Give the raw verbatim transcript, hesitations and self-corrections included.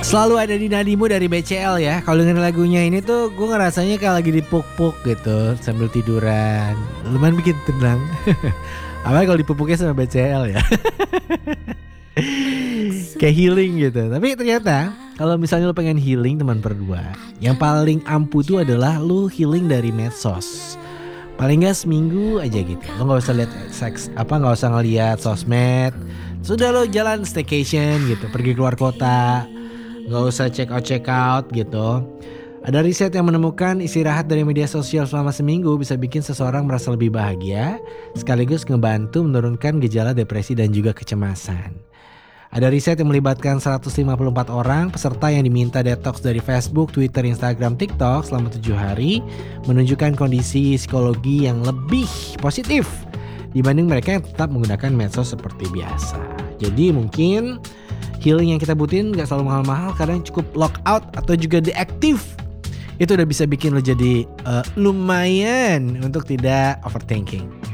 Selalu ada di nadimu dari B C L ya. Kalau dengerin lagunya ini tuh gue ngerasanya kayak lagi dipuk-puk gitu sambil tiduran. Lumayan bikin tenang. Apalagi kalau dipupuknya sama B C L ya. Kayak healing gitu. Tapi ternyata kalau misalnya lu pengen healing teman berdua, yang paling ampuh tuh adalah lu healing dari medsos. Paling gak seminggu aja gitu. Lo gak usah lihat seks, apa gak usah ngeliat sosmed. Sudah lo jalan staycation gitu, pergi keluar kota. Gak usah check out check out gitu. Ada riset yang menemukan istirahat dari media sosial selama seminggu bisa bikin seseorang merasa lebih bahagia, sekaligus ngebantu menurunkan gejala depresi dan juga kecemasan. Ada riset yang melibatkan seratus lima puluh empat orang peserta yang diminta detox dari Facebook, Twitter, Instagram, TikTok selama tujuh hari, menunjukkan kondisi psikologi yang lebih positif dibanding mereka yang tetap menggunakan medsos seperti biasa. Jadi mungkin healing yang kita butuhin gak selalu mahal-mahal, kadang cukup lockout atau juga deactive. Itu udah bisa bikin lo jadi uh, lumayan untuk tidak overthinking.